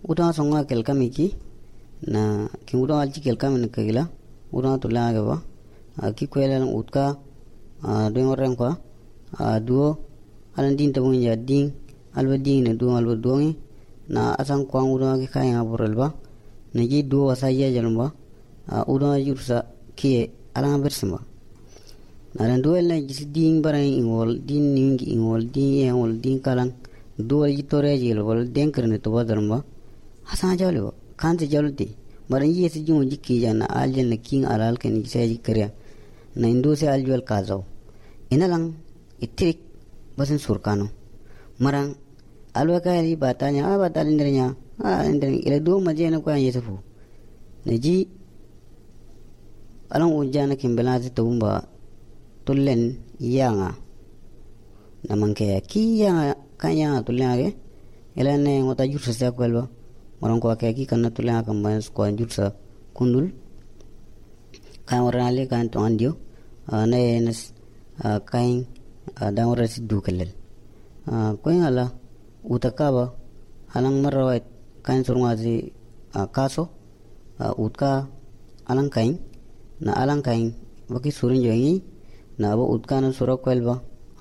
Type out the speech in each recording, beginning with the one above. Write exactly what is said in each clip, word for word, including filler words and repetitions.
uta songa kel kamiki na ki uta alchi kel kamin kagila uta to la ga ba ki kwela utka do ngoreng ko duo alan din tabung ya ding alba ding ne do alba dongi na asang kwang uta ki kaya borel ba na ji do asaya jalamba uta yursa ki alang bersamba na do el na ji ding barang ingol din ningi ingol din ingol din kalang do ji tore ji wal den karne to badaramba hasan jawle kan te jawlti maran yi se jum jikki jana aljen na king alal ken ji sai kriya na indo se aljwal kazo inalang itik basin surkano marang alwa kayri batanya a batalindrenya a indren ila do maje na ko yesu ne ji alang ujana kimbelati tumba tullen yanga namangke ki yanga kanya tullage ila ne ngota jursa sa kwelba marang ko akaki kanna tulla kamba ko jursa kundul kan warale kan to andio na enes kain dawra siddu kellel ko ngala utakaba alang marawat kan surngasi kaso utka alang kain na alang kain baki surin joyi na abo utka na sura kwelba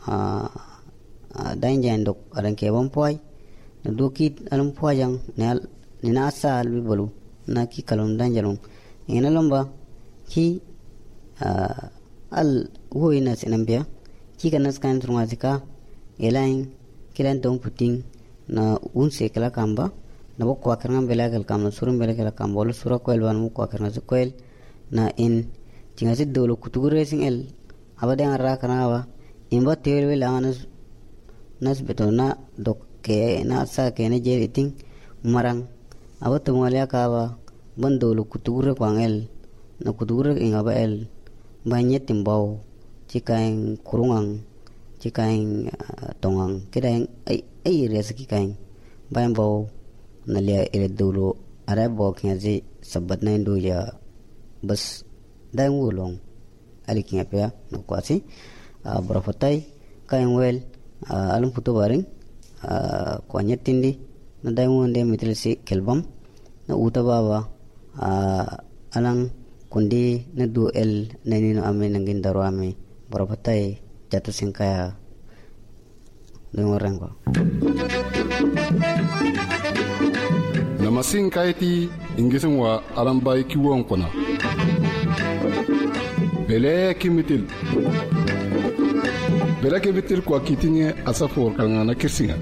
dain jandok alang ke bompoy na dokit alang poyang na nina asa albi balu na ki kalon dan jalong ina lomba ki al huina sinambia ki kanas kan trungasika elain kilan tong puting na unse kala kamba na bokko akarnam belagal kam surum belagal kam bol sura koel wan mu ko akarna koel na in tingasi dolo kutugure sing el abade arra kanawa imba tewel langanas nas betona dok ke na sa ke ne jeriting marang awat mualia kawa bandolo kutugure kwangel na kutugure ingaba el banyet timbau cikaing kurungang cikaing uh, tongang kidaing ai ai resaki kaing bayambau nalia ile dulu ara bok ngaji sabat na indo ya bas daing wulong aliking apya no kwasi uh, brafatai kaing wel uh, alum puto baring uh, kwanyet tindi na daing wonde mitlisi kelbam na uta baba uh, alang kundi na du el na nino ame nangin daro ame barapatai jatuh singkaya dengan orang ko nama singkaya ti ingisin wa alambai kiwon kona bele kimitil bele kimitil kwa kitinge asafor kalngana kirsinga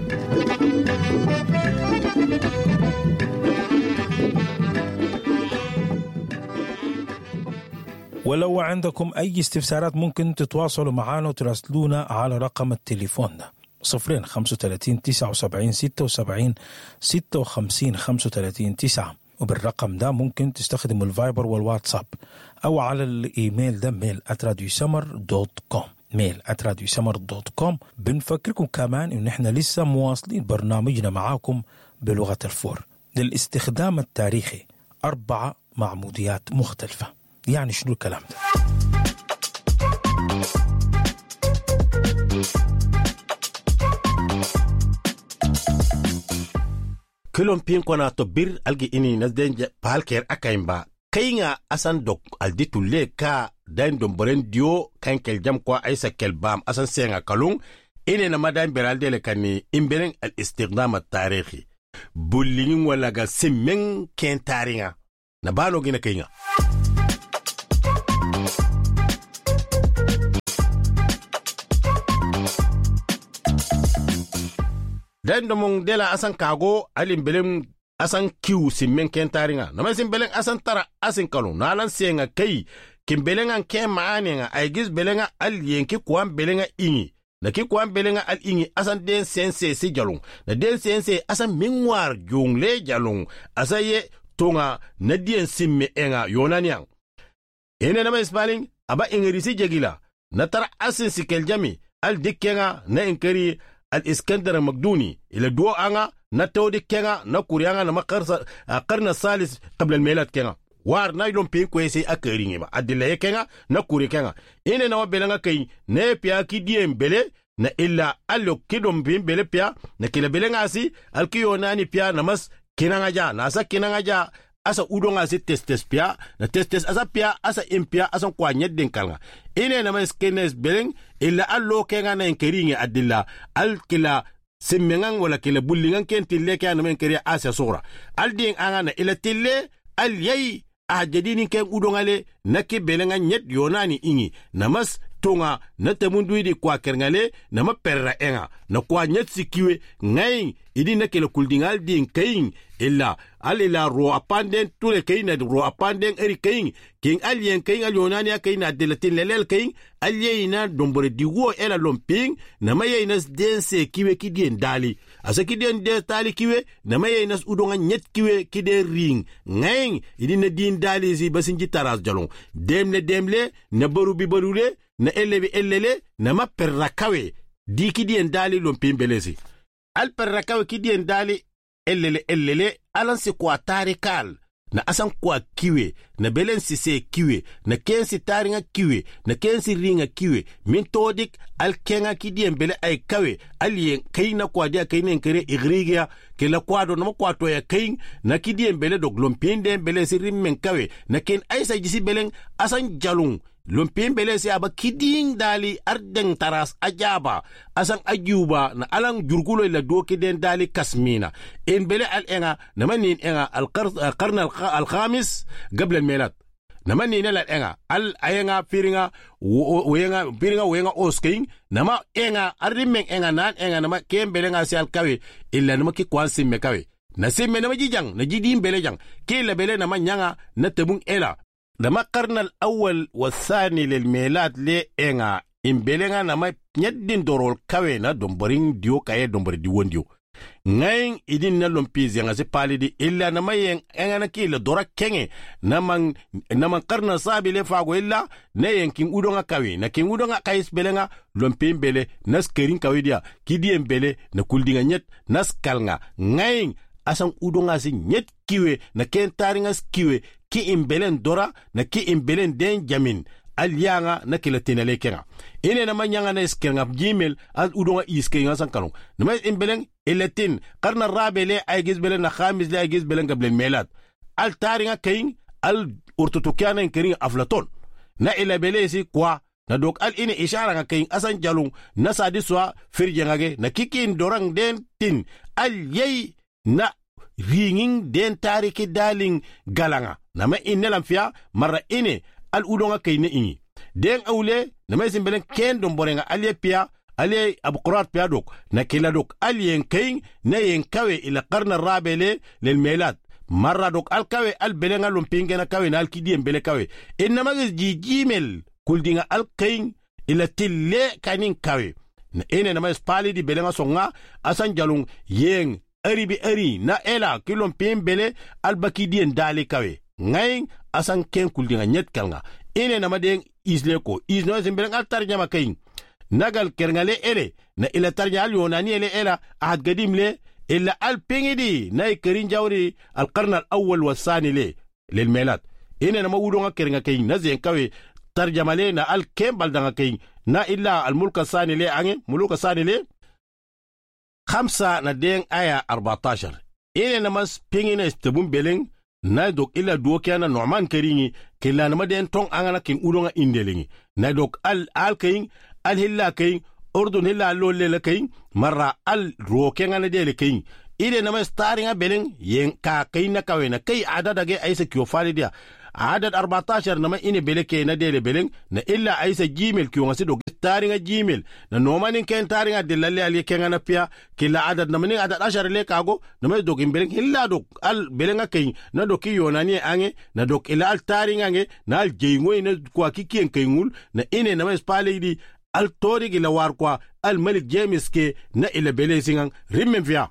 ولو عندكم أي استفسارات ممكن تتواصلوا معنا وتراسلونا على رقم التليفون ده صفرين خمسة وثلاثين تسعة وسبعين ستة وسبعين ستة وخمسين خمسة وثلاثين تسعة وبالرقم ده ممكن تستخدموا الفايبر والواتساب أو على الإيميل ده ميل آت راديو سمر دوت كوم ميل آت راديو سمر دوت كوم. بنفكركم كمان إن إحنا لسه مواصلين برنامجنا معاكم بلغة الفور للاستخدام التاريخي أربعة معموديات مختلفة. يعني شنو الكلام ده؟ كلهم بين كنا تبير ألقي إني نزدين بالكير أكايمبا كينا أسان دوك ألدي تولي كا دين دمبرين ديو كان كالجام كوا أيسا كالبام أسان سينا كالون إني نمدان برالدي لكاني إمبرين الاستخدام التاريخي بولين ولاغا سمين كين تارينا نبانو جينا كينا den domong dela asan kago alim belem asan kiu simmen ken taringa nama simbelen asan tara asin kalu nalan senga kai kimbelenga ke maanenga aigis belenga al yenki kuam belenga ingi na ki kuam belenga al ingi asan den sense si jalung na den sense asan mingwar jungle jalung asaye tonga na dien simme enga yonanyang ene nama ispaling aba ingirisi jegila na tara asin sikel jami al dikkenga na inkari الإسكندر المقدوني إلى دو أنا نتودي كنا نكوريانا نما قرن الثالث قبل الميلاد كنا وار نايلون بين كويسي أكريني ما أدلة كنا نكوري كنا إني نوا بلنا كي نبيا كي ديم بله na illa allo kidom bin bele pia na kila belenga si alkiyo nani pia namas kinanga ja na asa kinanga ja asa udonga si testes pia na testes asa pia asa impia asa kwa nyedden kalnga ine na mas kenes beleng illa allo kenga na enkeringe adilla al kila simmengang wala kila bullingan ken tille kya na men keri asa sura al ding anga na ila tille al yai a jadini ken udongale nake belenga nyet yonani ingi namas tonga na temunduidi kwa kerngale na maperra enga na kwa nyet sikiwe ngai idi na kele kuldingal din kain illa alila ro apanden tule kain na ro apanden eri kain king alien kain alionani kain na delatin lelel kain aliena dombore diwo ela lomping na mayena dense kiwe kidien dali asa kidien de tali kiwe na mayena udonga nyet kiwe kide ring ngai idi na din dali zi basinji taras jalon demle demle na baru bi barule na elebe elele na ma perra kawe di kidien dali lomping belezi al perra kawe kidien dali elele elele alan si kwa tarikal na asan kwa kiwe na belen si se kiwe na kensi taringa kiwe na kensi ringa kiwe min todik al kenga kidien bele ay kawe alien kaina kwa dia kaina enkere igrigia kela kwado na makwato ya kain na kidien bele dog lompinde bele si rimmen kawe na ken aisa jisi belen asan jalung lumpin bele si aba kiding dali ardeng taras ajaba asan ajuba na alang jurgulo ila do kiden dali kasmina in bele al enga namanin enga al qarn al khamis qabla al milad namanin al enga al ayenga firinga wenga firinga wenga osking nama enga arrimeng enga nan enga nama kem bele nga si al kawe illa nama ki kwansim me kawe na simme nama jijang na jidim bele jang kila bele nama nyanga na tebung ela لما قرن الأول والثاني للميلاد لي إنغا إمبلغا نما نيدين دورول كاوينا دمبرين ديو كاية دمبر ديوان ديو ngayin idin na lompiz yang asi pali di illa nama yang engana ki le dora kenge namang namang karna sabi le fago illa ne yang king udonga kawi na king udonga kais belenga lompim bele nas kerin kawi dia kidiem bele na kuldinga nyet nas kalnga ngayin asan udonga si nyet kiwe na ken taringas kiwe ki imbelen dora na ki imbelen den jamin alianga na kila tinale kenga ine na manyanga na iskenga gmail al udonga iskenga san kalong na may imbelen ilatin karna rabele ay gizbelen na khamis le ay gizbelen qablen melad al taringa kayin al urtutukiana inkering aflaton na ila belesi kwa na dok al ine ishara nga kayin asan jalung na sadiswa firjengage na kikin dorang den tin al yey na ringing den tariki daling galanga na ma inelam fiya mara ine al udonga kayne ingi den awle na may simbelen ken don borenga alie pia alie abqurat pia dok na kila dok alien kayin na yen kawe ila qarna rabele lil milad marra dok al kawe al belenga lumpinge na kawe na al kidiem bele kawe inma gi gmail kuldinga al kayin ila tille kanin kawe na ene na may spali di belenga songa asan jalung yen ari bi ari na ela kilom pin bele al bakidien dali kawe ngay asan ken kuldinga nyet kalnga ine na maden isle ko isno simbelen al tarjama kayin nagal kerngale ele na ila tarja al yonani ele ela ahad gadim le illa al pingidi na kerin jawri al qarn al awwal wa thani le lil milad ine na mawudonga kernga kayin na zen kawe tarjama le na al kembal danga kayin na illa al mulka thani le ange muluka thani le khamsa na den aya arbaatashar ine na mas pingina istebum beleng na dok ila duokiana norman keringi kila na maden tong angana kin udonga indelingi na dok al al kayin al hilla kayin ordun hilla lolle la kayin marra al rokenga na dele kayin ide na mas taringa beleng yen ka kayin na kawena kay adada ge aisa kyo falidia adad arbaatashar na ma ine beleke na dele beleng na illa aisa gmail kyo ngasi dok taringa gmail na nomanin ken taringa dilalle ali kenga na pia kila adad na manin adad ashar le kago na ma dok beleng illa dok al belenga kay na dok yonani ange na dok ila al taringa nge na al jeyngoi na kwa kikien kayngul na ine na ma spale di al tori gila war kwa al malik james ke na ila bele singang rimmen via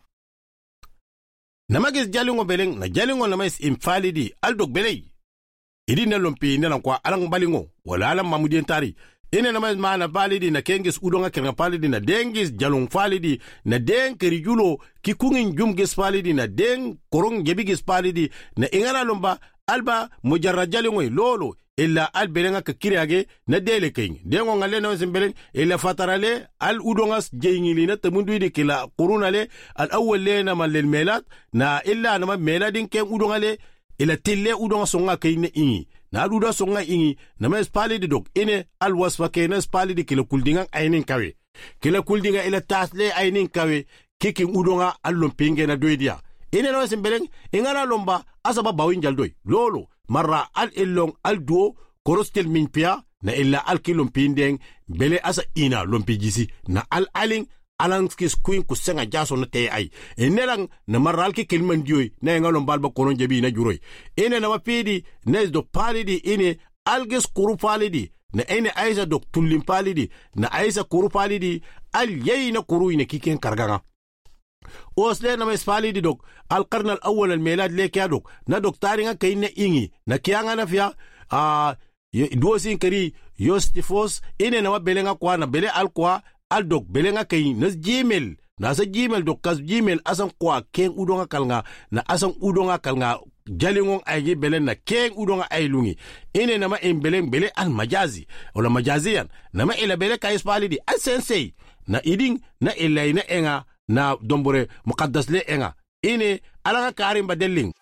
na magis jalingo beleng na jalingo na mais infalidi al dok belei idi na lompi na kwa alang balingo wala alam mamudien tari ine na mais mana balidi na kengis udonga kenga palidi na dengis jalung falidi na den kerijulo kikungin jumgis falidi na den korong jebigis palidi na ingana lomba alba mujarra jalingo lolo illa al belenga ka kiriage na dele kay dengo ngale na sin belen illa fatarale al udongas jeyngili na tamundu de kila qurunale al awwal lena mal lil melat na illa na meladin ken udongale ila tille udonga songa kay ne ingi na duda songa ingi na mes pali de dok ine al wasfa kenes pali de kila kuldinga aynin kawe kila kuldinga ila tasle aynin kawe kiki udonga al lompinge na doidia ine no sin belen ingana lomba asaba bawin jaldoy lolo marra al illong al duo korostel minpia na illa al kilom pindeng bele asa ina lompijisi na al aling alang skis queen kusenga jaso na te ay enelang na marra al ki kilman dioy na ngalom balba konon jabi na juroy ene na mapidi nes do palidi ine alges kuru palidi na ene aisa dok tullim palidi na aisa kuru palidi al yey na kuru ine kiken karganga osle na mespali di dok al qarn al awwal al milad le kya dok na dok taringa kayna ingi na kiyanga na fia a dosin kari yostifos ine na belenga kwa na bele al kwa al dok belenga kay na gmail na sa gmail dok kas gmail asan kwa ken udonga kalnga na asan udonga kalnga jalingong aygi belen na ken udonga aylungi ine na ma embelen bele al majazi wala majaziyan na ma ila bele kay spali di al sensei na iding na ila ina enga na dombore mukaddas le enga ine alanga karim badelling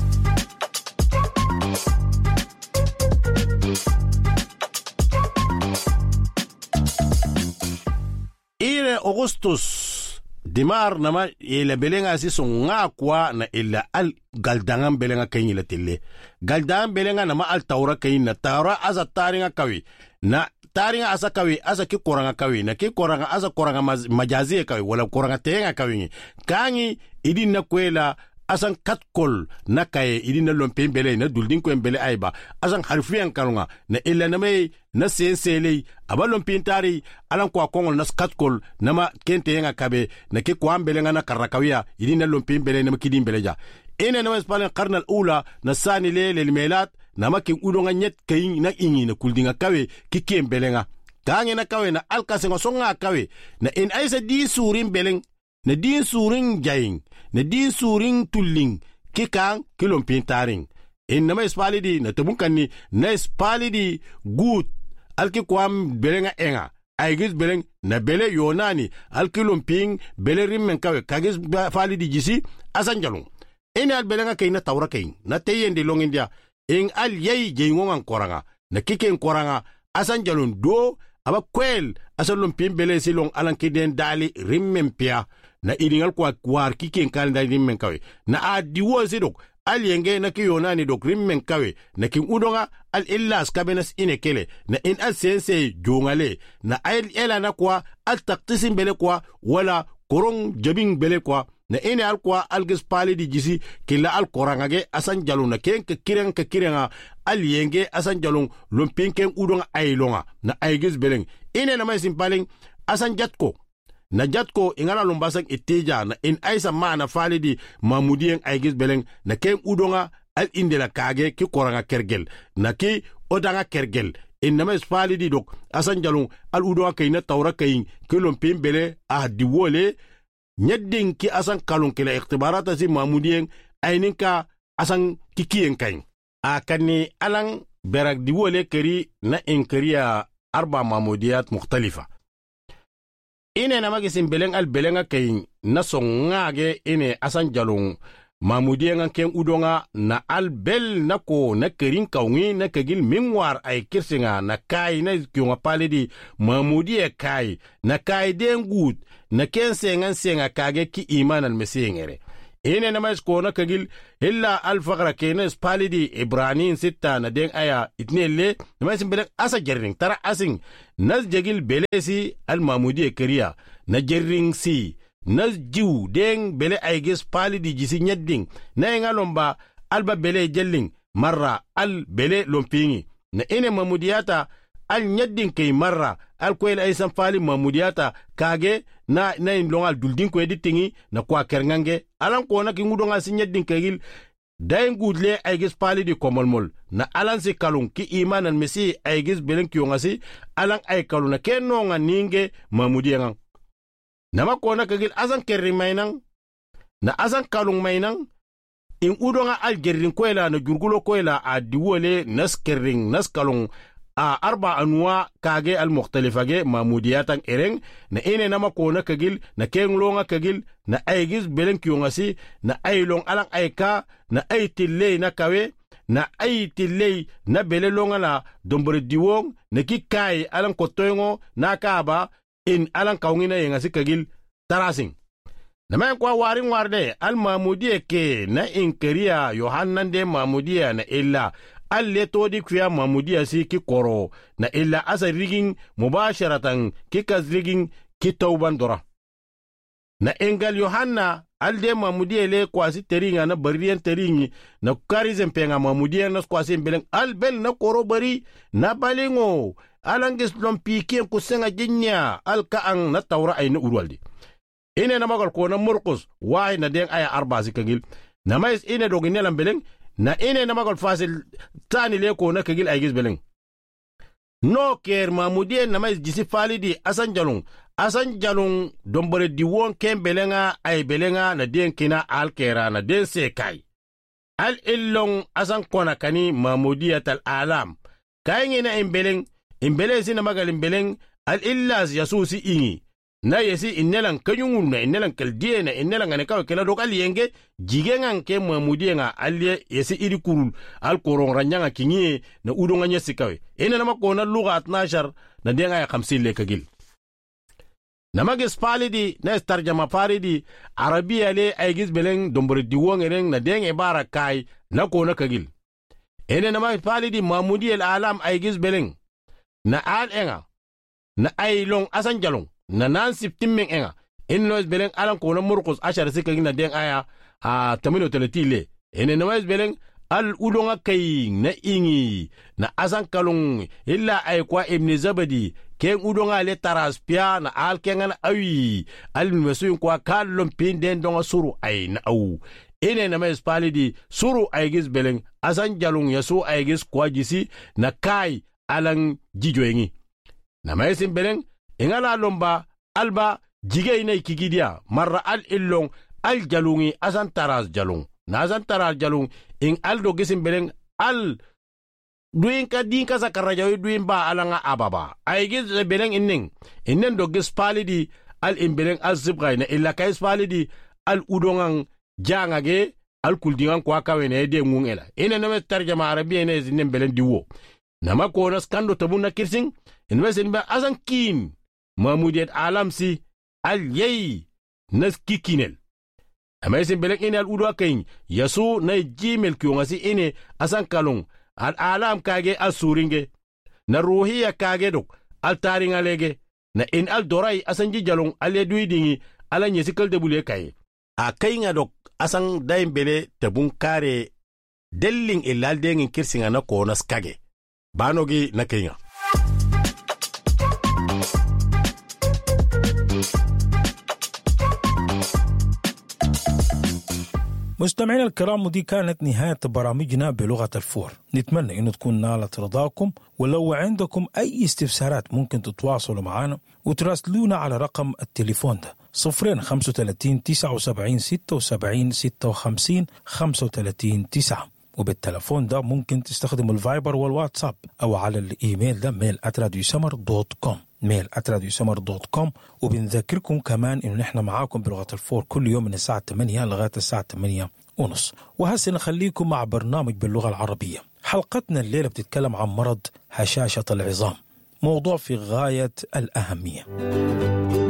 ire augustus dimar nama ila belenga si songa kwa na ila al galdangam belenga kayin ila tille galdangam belenga nama al tawra kayin na tawra aza taringa kawi na taringa asa kawi asa ki koranga kawi na ki koranga asa koranga majazi kawi wala koranga tenga kawi kangi idin na kwela asan katkol na kaye idin na lompe mbele na duldin ko mbele aiba asan harfiyan kalunga na illa na mai na sensele aba lompe tari alan kwa kongol na katkol na ma kente yenga kabe na ki kwa mbele na karakawiya idin na lompe mbele na makidin mbele ja ene na maspalen karnal ula na sani le le melat na makin udonga nyet kayin na ingi na kuldinga kawe kiki mbelenga kange na kawe na alkasenga songa kawe na in aisa di surin beleng na di surin jayin na di surin tulling kikang kilom pintaring in na maspali di na tabunkan ni na spali di good alki kwam belenga enga aigis beleng na bele yonani alkilom ping bele rimmen kawe kagis fali di jisi asan jalung ene al belenga kay na tawra kay na teyende longindia in al yey jeyongan koranga na kiken koranga asan jalun do aba kwel asalum pimbele silong alan kiden dali rimmen pia na idingal kwa war kiken kalenda rimmen kawe na adiwo sidok al yenge na kiyonani dok rimmen kawe na kin udonga al illas kabenas inekele na in al sense jongale na al ela na kwa al taqtisim bele kwa wala korong jabing bele kwa na ine al kwa algis pali di jisi kila al korangage asan jalung na ken ke kiren ke kirenga al yenge asan jalung lumpin ken udonga ailonga na aigis beleng ine na mai simpaling asan jatko na jatko ingala lumbasak itija na in aisa maana fali di mamudien aigis beleng na ken udonga al indela kage ki koranga kergel na ki odanga kergel in na mai fali di dok asan jalung al udonga kayna tawra kayin ki lumpin bele ah diwole nyedin ki asan kalun kila iktibarata si mamudien ayninka asan kikien kain akani alang berak diwole keri na inkariya arba mamudiyat mukhtalifa ine na magisin beleng al belenga kain na songage ine asan jalung mamudien ken udonga na al bel nako na kerin kaungi na kagil mingwar ay kirsinga na kai na kyonga palidi mamudie kai na kai den good na ken sengan senga kage ki iman al mesengere ene na mas ko na kagil illa al fagra kenes palidi ibranin sitta na den aya itnelle na mas belek asa jerring tara asing nas jagil belesi al mamudie keriya na jerring si nas jiw den bele aigis palidi jisi nyedding na ngalomba alba bele jelling marra al bele lompingi na ene mamudiyata al nyedding kay marra al koyel ay sanfali mamudiyata kage na na longal duldin ko editingi na kwa kerngange alan ko na ki ngudonga si nyedding kagil dayin gudle aigis palidi komolmol na alan si kalun ki imanan mesi aigis belen kiyongasi alan ay kalun na kenonga ninge mamudiyangan nama kona kagil asan kerri mainang na asan kalung mainang in udonga algerin kwela na jurgulo kwela a diwole naskerin naskalon a arba anwa kage al mukhtalifage mamudiyatan ereng na ine nama kona kagil na kenglonga kagil na aigis belen kyongasi na ailong alang aika na aitille na kawe na aitille na belelonga la dombore diwong na kikai alang kotoyongo na kaba in alang kaungina yengasi kagil tarasing na mayan kwa warin warde al mamudiya ke na inkeria yohannan de mamudiya na illa alle todi kuya mamudiya si ki koro na illa asa rigin mubasharatan ki kazrigin ki tauban dora na engal yohanna alde mamudiya le kwasi teringa na bariyan teringi na karizen penga mamudiya na kwasi beleng albel na koro bari na balingo alangis lompikien kusenga jinya alkaang na taura ay na urwaldi ine na magal ko na murqus waay na den aya arba sikagil na mais ine dogi nelam beleng na ine na magal fasil tani le ko na kagil ay gis beleng no ker mamudiye na mais jisi falidi asan jalung asan jalung dombore diwon ken belenga ay belenga na den kina al kera na den sekay al illong asan kona kani mamudiyat al alam kayenge na imbeleng imbeleng sina magal imbeleng al illas yasusi ingi na yesi innelan kanyungun na innelan kaldiye na innelan ngane kawa kela dokal yenge jigengan ke mamudiye nga alye yesi iri kurul al koron ranyanga kinye na udonga nyesi kawe ina nama kona luga atnashar na denga ya khamsin le kagil namagis palidi na tarjama faridi arabiya le aygis beleng dombore diwong ereng na denga ibara kai na kona kagil ene nama palidi mamudiye al alam aygis beleng na al enga na aylong asan jalong na nan siptimmeng enga inno beleng alan ko na murqus ashar sikagin na den aya a tamino teletile ene nawes beleng al udonga kay na ingi na asan kalung illa ay kwa ibn zabadi ken udonga le taras pia na al kenga awi al mesuin kwa kallom pin den donga suru ay na au ene na mes palidi suru ay gis beleng asan jalung yasu ay gis kwa jisi na kai alan jijoengi na mesin beleng ingala lomba alba jige ina ikigidia marra al illong al jalungi asan taras jalung na asan taras jalung in al do gisim beleng al duin ka din ka sakarajawi duin ba alanga ababa ay giz beleng inning innen do gis palidi al imbeleng al zibgai na illa kais palidi al udongang jangage al kuldingan kwa kawene de ngungela ina no tarjama arabiya ne zinen beleng diwo nama ko nas kando tabuna kirsing in wesen ba asan kin mamudiyat alam si al yei nas kikinel ama isin belek ine al udu akayin yasu na jimel kiyongasi ine asan kalung al alam kage al suringe na ruhiya kage dok al taringa lege na in al dorai asan jijalung al yedui dingi ala nyesikal debule kaye a kayinga dok asan daim bele tabun kare delling ilal dengin kirsinga na konas kage banogi na kayinga مستمعينا الكرام، ودي كانت نهاية برامجنا بلغة الفور. نتمنى أن تكون نالت رضاكم، ولو عندكم أي استفسارات ممكن تتواصلوا معنا وتراسلونا على رقم التليفون ده صفرين خمسة وثلاثين تسعة وسبعين ستة وسبعين ستة وخمسين خمسة وثلاثين تسعة. وبالتلفون ده ممكن تستخدموا الفايبر والواتساب أو على الإيميل ده ميل آت راديو سمر دوت كوم ميل آت راديو سمر دوت كوم. وبنذكركم كمان إنه نحن معاكم بلغة الفور كل يوم من الساعة ثمانية لغاية الساعة ثمانية ونص. وهسه نخليكم مع برنامج باللغة العربية. حلقتنا الليلة بتتكلم عن مرض هشاشة العظام، موضوع في غاية الأهمية.